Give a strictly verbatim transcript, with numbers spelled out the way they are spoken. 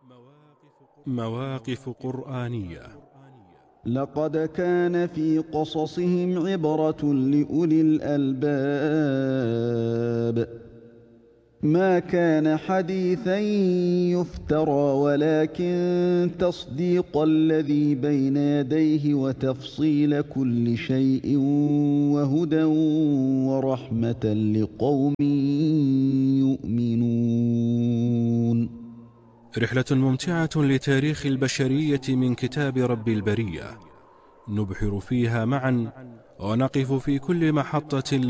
مواقف قرآنية. لقد كان في قصصهم عبرة لأولي الألباب ما كان حديثا يفترى ولكن تصديق الذي بين يديه وتفصيل كل شيء وهدى ورحمة لقوم يؤمنون. رحلة ممتعة لتاريخ البشرية من كتاب رب البرية، نبحر فيها معا ونقف في كل محطة